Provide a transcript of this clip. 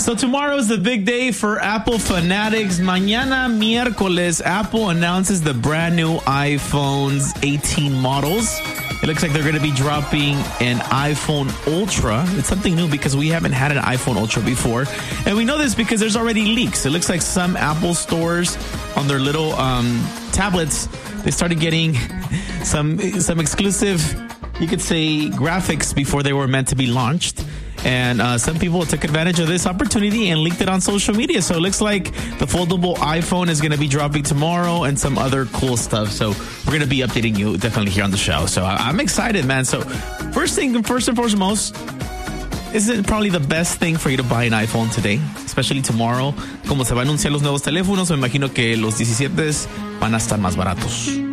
So tomorrow is the big day for Apple fanatics. Mañana miércoles, Apple announces the brand new iPhones 18 models. It looks like they're going to be dropping an iPhone Ultra. It's something new because we haven't had an iPhone Ultra before. And we know this because there's already leaks. It looks like some Apple stores on their little tablets, they started getting some exclusive, you could say, graphics before they were meant to be launched. And some people took advantage of this opportunity and leaked it on social media. So it looks like the foldable iPhone is going to be dropping tomorrow and some other cool stuff. So we're going to be updating you definitely here on the show. So I'm excited, man. So first and foremost, is it probably the best thing for you to buy an iPhone today, especially tomorrow? Como se van a anunciar los nuevos teléfonos, me imagino que los 17 van a estar más baratos.